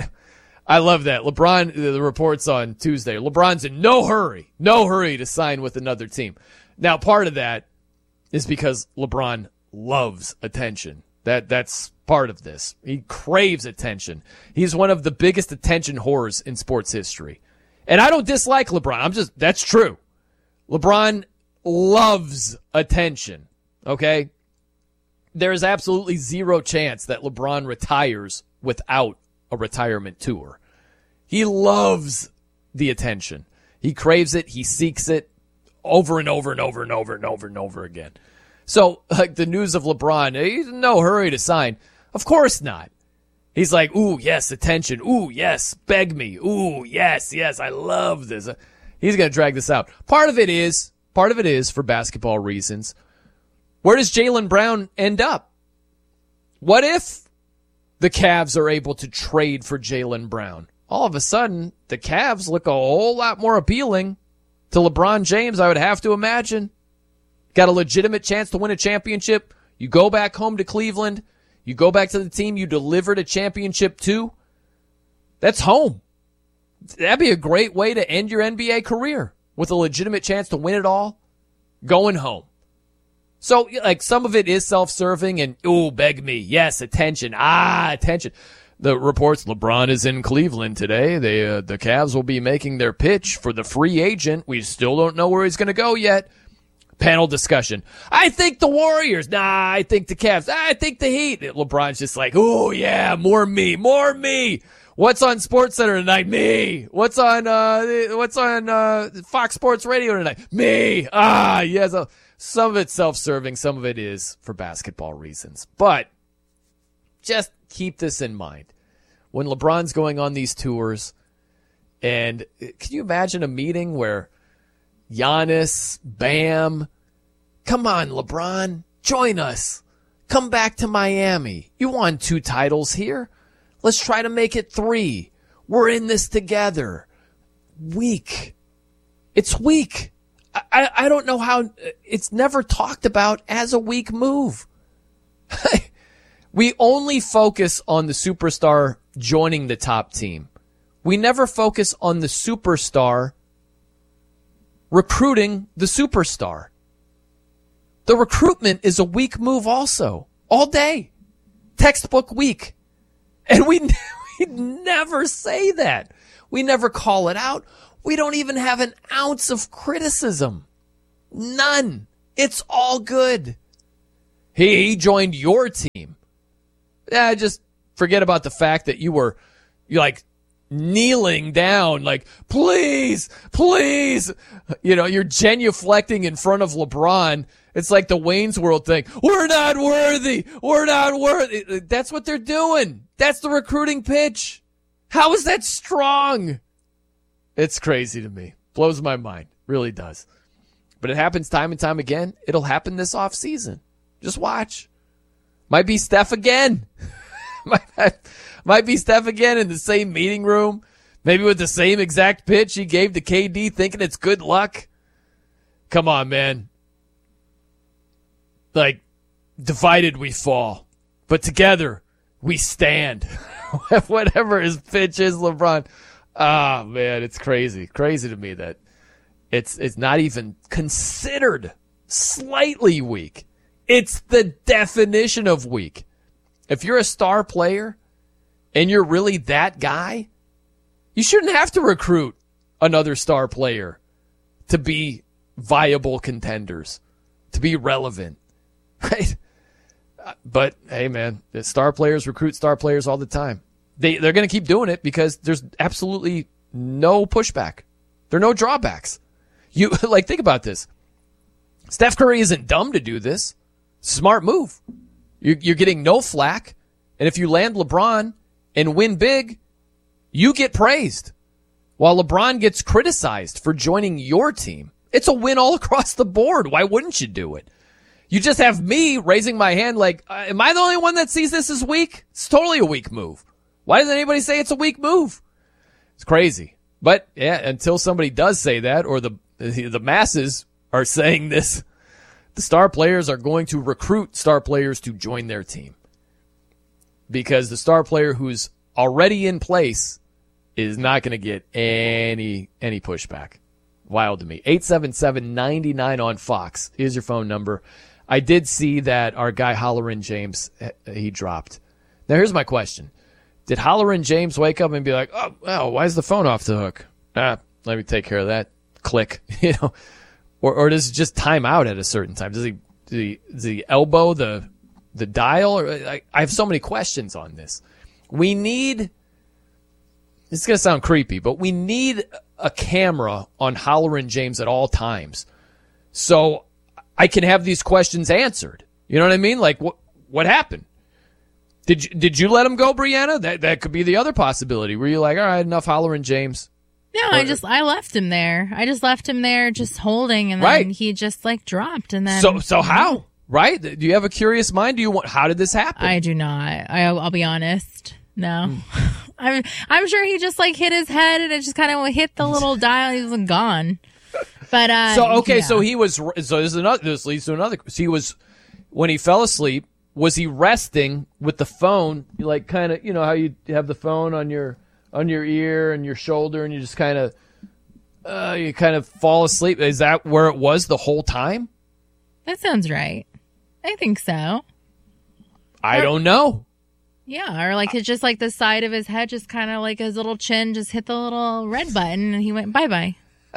I love that. LeBron, the reports on Tuesday, LeBron's in no hurry, no hurry to sign with another team. Now, part of that is because LeBron loves attention. That that's part of this. He craves attention. He's one of the biggest attention whores in sports history. And I don't dislike LeBron. I'm just, that's true. LeBron loves attention. Okay? There is absolutely zero chance that LeBron retires without a retirement tour. He loves the attention. He craves it. He seeks it over and over and over and over and over and over again. So, like, the news of LeBron, he's in no hurry to sign. Of course not. He's like, ooh, yes, attention. Ooh, yes, beg me. Ooh, yes, yes, I love this. He's going to drag this out. Part of it is, part of it is for basketball reasons. Where does Jaylen Brown end up? What if the Cavs are able to trade for Jaylen Brown? All of a sudden, the Cavs look a whole lot more appealing to LeBron James, I would have to imagine. Got a legitimate chance to win a championship. You go back home to Cleveland. You go back to the team you delivered a championship to. That's home. That'd be a great way to end your N B A career with a legitimate chance to win it all. Going home. So, like, some of it is self-serving and, ooh, beg me. Yes, attention. Ah, attention. The reports, LeBron is in Cleveland today. They, uh, the Cavs will be making their pitch for the free agent. We still don't know where he's going to go yet. Panel discussion. I think the Warriors. Nah, I think the Cavs. I think the Heat. LeBron's just like, oh, yeah, more me, more me. What's on SportsCenter tonight? Me. What's on, uh, what's on, uh, Fox Sports Radio tonight? Me. Ah, yes. Some of it's self-serving. Some of it is for basketball reasons. But just keep this in mind. When LeBron's going on these tours, and can you imagine a meeting where Giannis, Bam, come on, LeBron, join us. Come back to Miami. You won two titles here. Let's try to make it three. We're in this together. Weak. It's weak. I, I don't know how it's never talked about as a weak move. We only focus on the superstar joining the top team. We never focus on the superstar recruiting the superstar. The recruitment is a weak move also. All day. Textbook weak. And we, we never say that. We never call it out. We don't even have an ounce of criticism. None. It's all good. He, he joined your team. Yeah, just forget about the fact that you were you like kneeling down, like, please, please. You know, you're genuflecting in front of LeBron. It's like the Wayne's World thing. We're not worthy. We're not worthy. That's what they're doing. That's the recruiting pitch. How is that strong? It's crazy to me. Blows my mind. Really does. But it happens time and time again. It'll happen this offseason. Just watch. Might be Steph again. might, might be Steph again in the same meeting room. Maybe with the same exact pitch he gave to K D, thinking it's good luck. Come on, man. Like, divided we fall. But together we stand. Whatever his pitch is, LeBron. Ah, oh, man, it's crazy. Crazy to me that it's it's not even considered slightly weak. It's the definition of weak. If you're a star player and you're really that guy, you shouldn't have to recruit another star player to be viable contenders, to be relevant, right? But, hey, man, the star players recruit star players all the time. They, they're going to keep doing it because there's absolutely no pushback. There are no drawbacks. You like, think about this. Steph Curry isn't dumb to do this. Smart move. You're, you're getting no flack. And if you land LeBron and win big, you get praised. While LeBron gets criticized for joining your team. It's a win all across the board. Why wouldn't you do it? You just have me raising my hand like, uh, am I the only one that sees this as weak? It's totally a weak move. Why doesn't anybody say it's a weak move? It's crazy. But, yeah, until somebody does say that, or the the masses are saying this, the star players are going to recruit star players to join their team. Because the star player who's already in place is not going to get any any pushback. Wild to me. eight seven seven, nine nine on Fox is your phone number. I did see that our guy Hollerin James, he dropped. Now, here's my question. Did Hollerin James wake up and be like, oh, well, why is the phone off the hook? Ah, let me take care of that. Click. You know, or or does it just time out at a certain time? Does he does he, does he elbow the the dial? Or I, I have so many questions on this. We need. It's going to sound creepy, but we need a camera on Hollerin James at all times, so I can have these questions answered. You know what I mean? Like, what what happened? Did you, did you let him go, Brianna? That that could be the other possibility. Were you like, all right, enough Hollerin James? No, or, I just I left him there. I just left him there, just holding, and then right. he just like dropped, and then so so how? Right? Do you have a curious mind? Do you want? How did this happen? I do not. I, I'll be honest. No, mm. I'm I'm sure he just like hit his head, and it just kind of hit the little dial. He was gone. But uh, so okay, yeah. so he was. So there's another. This leads to another. So he was when he fell asleep. Was he resting with the phone, like kind of, you know, how you have the phone on your on your ear and your shoulder, and you just kind of uh, you kind of fall asleep? Is that where it was the whole time? That sounds right. I think so. I or, don't know. Yeah, or like it's just like the side of his head, just kind of like his little chin just hit the little red button, and he went bye bye.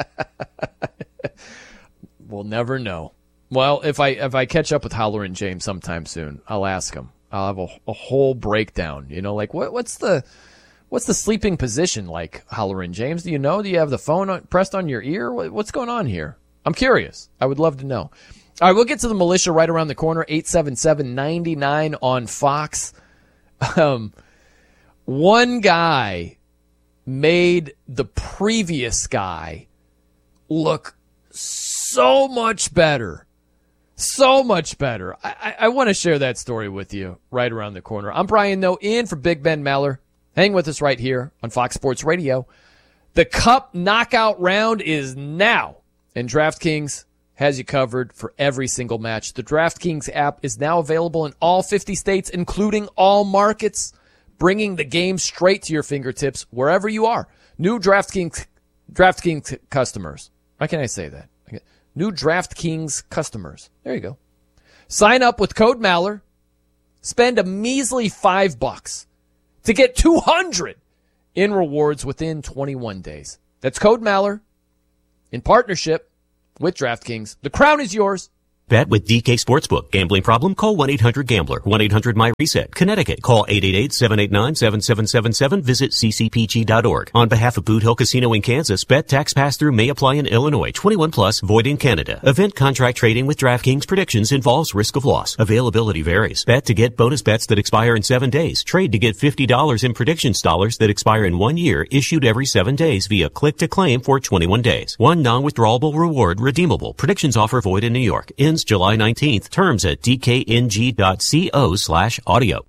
We'll never know. Well, if I if I catch up with Hollerin James sometime soon, I'll ask him. I'll have a, a whole breakdown. You know, like what what's the what's the sleeping position like, Hollerin James? Do you know? Do you have the phone on, pressed on your ear? What, what's going on here? I'm curious. I would love to know. All right, we'll get to the militia right around the corner. eight seven seven, nine nine on Fox. Um, one guy made the previous guy look so much better. So much better. I, I, I want to share that story with you right around the corner. I'm Brian Noe, in for Big Ben Maller. Hang with us right here on Fox Sports Radio. The Cup knockout round is now, and DraftKings has you covered for every single match. The DraftKings app is now available in all fifty states, including all markets, bringing the game straight to your fingertips wherever you are. New DraftKings DraftKings customers. How can I say that? New DraftKings customers. There you go. Sign up with code Maller. Spend a measly five bucks to get two hundred in rewards within twenty-one days. That's code Maller in partnership with DraftKings. The crown is yours. Bet with D K Sportsbook. Gambling problem? Call one eight hundred gambler. one eight hundred my reset. Connecticut. Call eight eight eight, seven eight nine, seven seven seven seven. Visit c c p g dot org. On behalf of Boot Hill Casino in Kansas, bet tax pass-through may apply in Illinois. twenty-one plus, void in Canada. Event contract trading with DraftKings predictions involves risk of loss. Availability varies. Bet to get bonus bets that expire in seven days. Trade to get fifty dollars in predictions dollars that expire in one year, issued every seven days via click to claim for twenty-one days. One non-withdrawable reward redeemable. Predictions offer void in New York. Ends July nineteenth. Terms at d k n g dot co slash audio.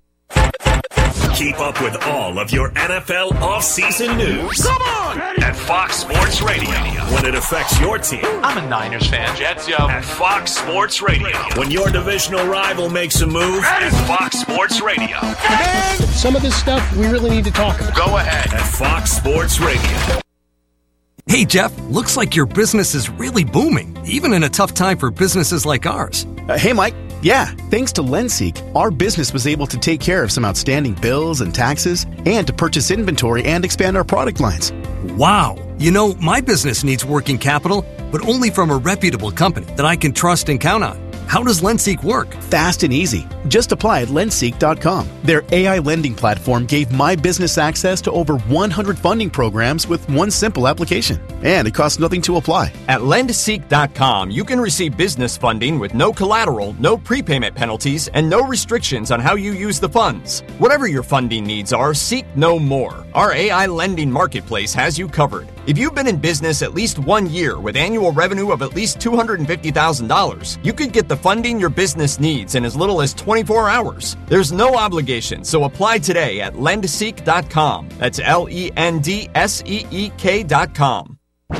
Keep up with all of your N F L offseason news. Come on! At Fox Sports Radio. When it affects your team. I'm a Niners fan. Jets, yo. At Fox Sports Radio. When your divisional rival makes a move. At Fox Sports Radio. Man, some of this stuff we really need to talk about. Go ahead. At Fox Sports Radio. Hey, Jeff, looks like your business is really booming, even in a tough time for businesses like ours. Uh, hey, Mike. Yeah, thanks to LendSeek, our business was able to take care of some outstanding bills and taxes and to purchase inventory and expand our product lines. Wow. You know, my business needs working capital, but only from a reputable company that I can trust and count on. How does LendSeek work? Fast and easy. Just apply at lendseek dot com. Their A I lending platform gave my business access to over one hundred funding programs with one simple application. And it costs nothing to apply. At lendseek dot com, you can receive business funding with no collateral, no prepayment penalties, and no restrictions on how you use the funds. Whatever your funding needs are, seek no more. Our A I lending marketplace has you covered. If you've been in business at least one year with annual revenue of at least two hundred fifty thousand dollars, you could get the funding your business needs in as little as twenty-four hours. There's no obligation, so apply today at lendseek dot com. That's L E N D S E E K dot com.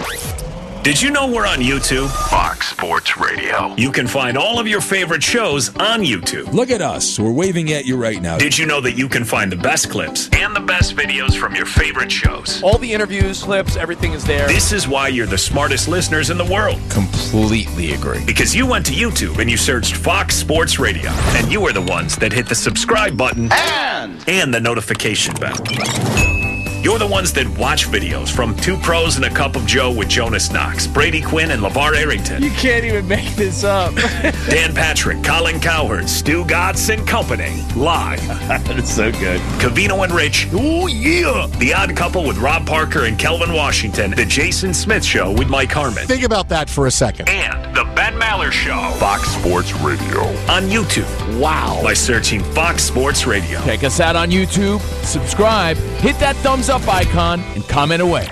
Did you know we're on YouTube? Fox Sports Radio. You can find all of your favorite shows on YouTube. Look at us. We're waving at you right now. Did you know that you can find the best clips and the best videos from your favorite shows? All the interviews, clips, everything is there. This is why you're the smartest listeners in the world. Completely agree. Because you went to YouTube and you searched Fox Sports Radio. And you are the ones that hit the subscribe button and, and the notification bell. You're the ones that watch videos from Two Pros and a Cup of Joe with Jonas Knox, Brady Quinn, and LeVar Arrington. You can't even make this up. Dan Patrick, Colin Cowherd, Stu Gatz and Company. Live. That's so good. Covino and Rich. Oh, yeah. The Odd Couple with Rob Parker and Kelvin Washington. The Jason Smith Show with Mike Harmon. Think about that for a second. And The Ben Maller Show. Fox Sports Radio. On YouTube. Wow. By searching Fox Sports Radio. Check us out on YouTube. Subscribe. Hit that thumbs up icon and comment away.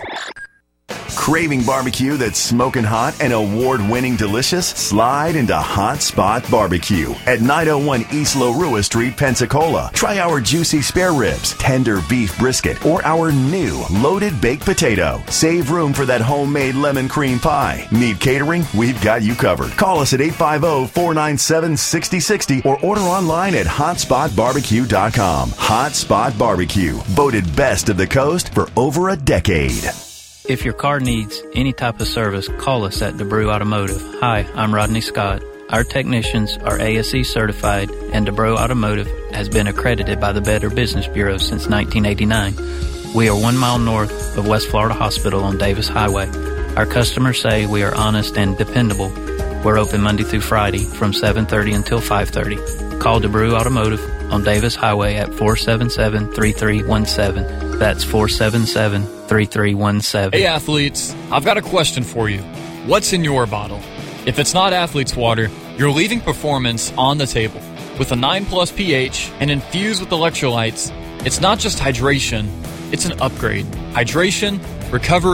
Craving barbecue that's smoking hot and award-winning delicious? Slide into Hot Spot Barbecue at nine oh one East Lorua Street, Pensacola. Try our juicy spare ribs, tender beef brisket, or our new loaded baked potato. Save room for that homemade lemon cream pie. Need catering? We've got you covered. Call us at eight five zero, four nine seven, six zero six zero or order online at hot spot barbecue dot com. Hot Spot Barbecue, voted best of the coast for over a decade. If your car needs any type of service, call us at DeBrew Automotive. Hi, I'm Rodney Scott. Our technicians are A S E certified, and DeBrew Automotive has been accredited by the Better Business Bureau since nineteen eighty-nine. We are one mile north of West Florida Hospital on Davis Highway. Our customers say we are honest and dependable. We're open Monday through Friday from seven thirty until five thirty. Call DeBrew Automotive on Davis Highway at four seven seven, three three one seven. That's four seven seven, three three one seven. Hey athletes, I've got a question for you. What's in your bottle? If it's not Athlete's Water, you're leaving performance on the table. With a nine plus pH and infused with electrolytes, it's not just hydration, it's an upgrade. Hydration, recovery,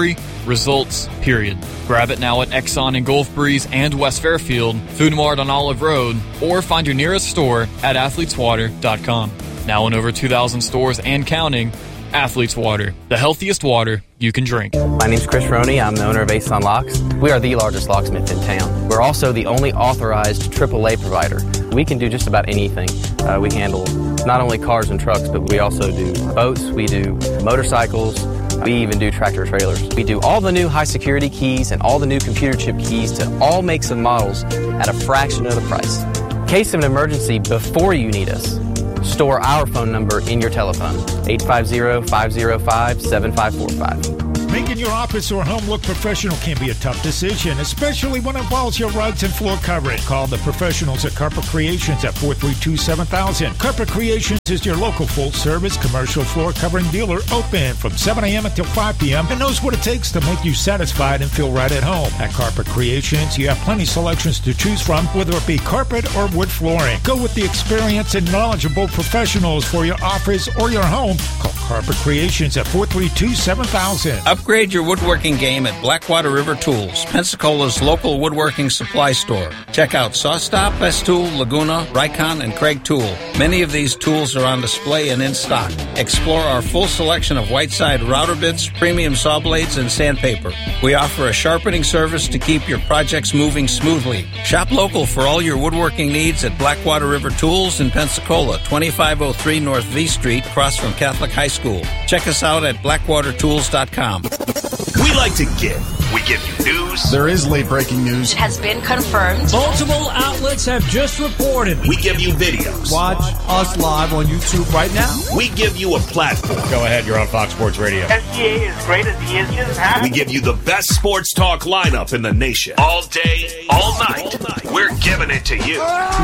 results, period. Grab it now at Exxon in Gulf Breeze and West Fairfield, Food Mart on Olive Road, or find your nearest store at athletes water dot com. Now in over two thousand stores and counting, Athletes Water, the healthiest water you can drink. My name's Chris Roney. I'm the owner of Ace on Locks. We are the largest locksmith in town. We're also the only authorized triple A provider. We can do just about anything. Uh, we handle not only cars and trucks, but we also do boats, we do motorcycles, we even do tractor trailers. We do all the new high security keys and all the new computer chip keys to all makes and models at a fraction of the price. In case of an emergency before you need us, store our phone number in your telephone, eight five zero, five zero five, seven five four five. Making your office or home look professional can be a tough decision, especially when it involves your rugs and floor covering. Call the professionals at Carpet Creations at four three two, seven thousand. Carpet Creations is your local full-service commercial floor covering dealer, open from seven a.m. until five p.m. and knows what it takes to make you satisfied and feel right at home. At Carpet Creations, you have plenty of selections to choose from, whether it be carpet or wood flooring. Go with the experienced and knowledgeable professionals for your office or your home. Call Carpet Creations at four three two, seven thousand. Upgrade your woodworking game at Blackwater River Tools, Pensacola's local woodworking supply store. Check out SawStop, Festool, Laguna, Rikon, and Craig Tool. Many of these tools are on display and in stock. Explore our full selection of Whiteside router bits, premium saw blades, and sandpaper. We offer a sharpening service to keep your projects moving smoothly. Shop local for all your woodworking needs at Blackwater River Tools in Pensacola, twenty-five oh three North V Street, across from Catholic High School. Check us out at blackwater tools dot com. We like to give. We give you news. There is late breaking news. It has been confirmed. Multiple outlets have just reported. We give you videos. Watch us live on YouTube right now. We give you a platform. Go ahead, you're on Fox Sports Radio. S G A is great as he is just happy. We give you the best sports talk lineup in the nation. All day, all night. All night. We're giving it to you.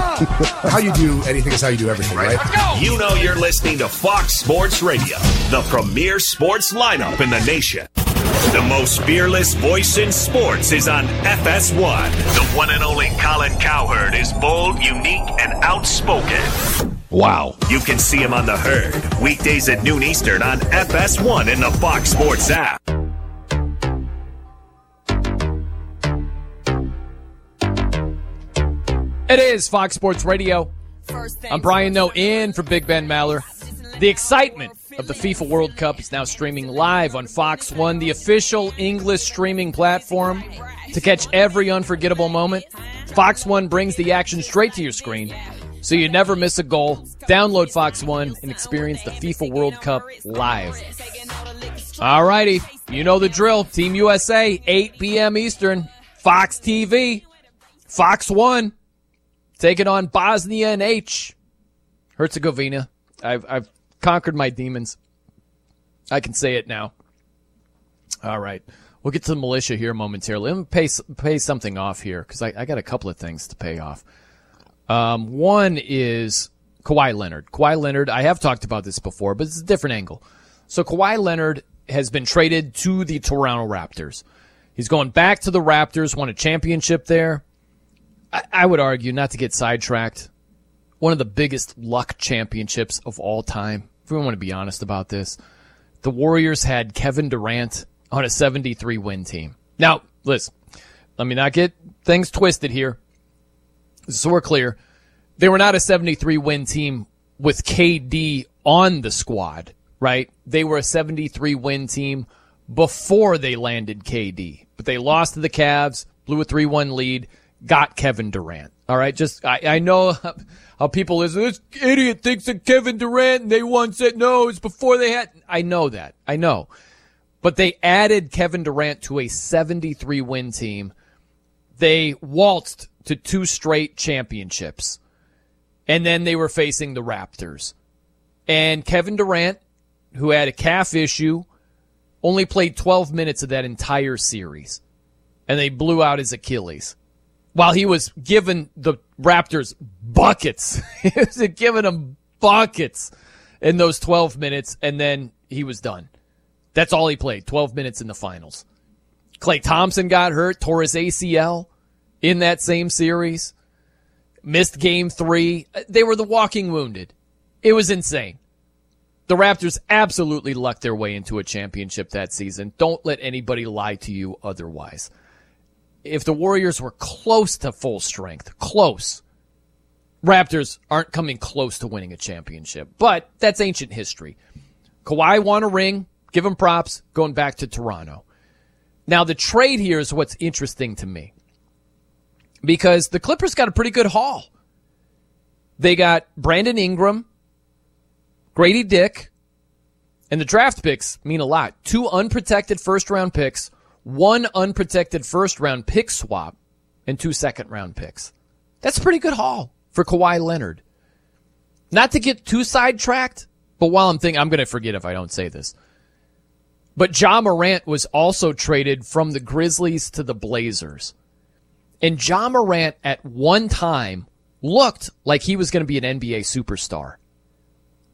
How you do anything is how you do everything, right? Let's go. You know you're listening to Fox Sports Radio, the premier sports lineup in the nation. The most fearless voice in sports is on F S one. The one and only Colin Cowherd is bold, unique, and outspoken. Wow. You can see him on The Herd, weekdays at noon Eastern on F S one in the Fox Sports app. It is Fox Sports Radio. I'm Brian Noe in for Big Ben Maller. The excitement of the FIFA World Cup is now streaming live on Fox one, the official English streaming platform. To catch every unforgettable moment, Fox one brings the action straight to your screen, so you never miss a goal. Download Fox one and experience the FIFA World Cup live. All righty, you know the drill. Team U S A, eight p.m. Eastern, Fox T V, Fox one, taking on Bosnia and H. Herzegovina. I've, I've conquered my demons. I can say it now. All right. We'll get to the militia here momentarily. Let me pay, pay something off here because I, I got a couple of things to pay off. Um, one is Kawhi Leonard. Kawhi Leonard, I have talked about this before, but it's a different angle. So Kawhi Leonard has been traded to the Toronto Raptors. He's going back to the Raptors, won a championship there. I, I would argue, not to get sidetracked, one of the biggest luck championships of all time. If we want to be honest about this, the Warriors had Kevin Durant on a seventy-three win team. Now, listen, let me not get things twisted here. So we're clear. They were not a seventy-three win team with K D on the squad, right? They were a seventy-three win team before they landed K D. But they lost to the Cavs, blew a three one lead, got Kevin Durant. All right, just I, I know how people listen. This idiot thinks that Kevin Durant and they once said no, it's before they had. I know that. I know. But they added Kevin Durant to a seventy-three win team. They waltzed to two straight championships. And then they were facing the Raptors. And Kevin Durant, who had a calf issue, only played twelve minutes of that entire series. And they blew out his Achilles. While he was giving the Raptors buckets. He was giving them buckets in those twelve minutes, and then he was done. That's all he played, twelve minutes in the finals. Klay Thompson got hurt, tore his A C L in that same series. Missed game three. They were the walking wounded. It was insane. The Raptors absolutely lucked their way into a championship that season. Don't let anybody lie to you otherwise. If the Warriors were close to full strength, close, Raptors aren't coming close to winning a championship. But that's ancient history. Kawhi won a ring. Give him props. Going back to Toronto. Now, the trade here is what's interesting to me. Because the Clippers got a pretty good haul. They got Brandon Ingram, Grady Dick, and the draft picks mean a lot. Two unprotected first-round picks, one unprotected first-round pick swap, and two second-round picks. That's a pretty good haul for Kawhi Leonard. Not to get too sidetracked, but while I'm thinking, I'm going to forget if I don't say this. But Ja Morant was also traded from the Grizzlies to the Blazers. And Ja Morant at one time looked like he was going to be an N B A superstar.